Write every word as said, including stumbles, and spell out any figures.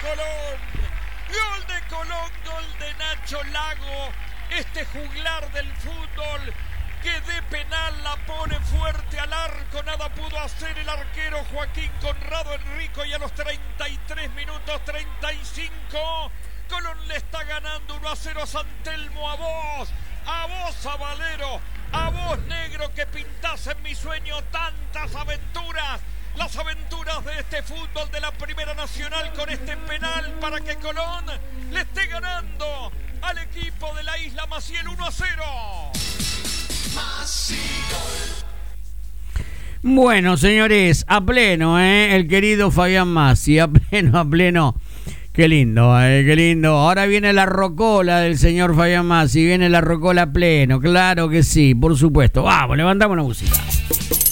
Colón. Gol de Colón, gol de Nacho Lago. Este juglar del fútbol que de penal la pone fuerte al arco. Nada pudo hacer el arquero Joaquín Conrado Enrico. Y a los treinta y tres minutos, treinta y cinco, Colón le está ganando uno a cero a San Telmo. A vos, a vos Zabalero, a vos negro, que pintás en mi sueño tantas aventuras. Las aventuras de este fútbol de la Primera Nacional con este penal para que Colón le esté ganando al equipo de la Isla Maciel uno a cero. Bueno, señores, a pleno, ¿eh? El querido Fabián Massi, a pleno, a pleno. Qué lindo, eh, qué lindo. Ahora viene la rocola del señor Fabián Massi, viene la rocola a pleno, claro que sí, por supuesto. Vamos, levantamos la música.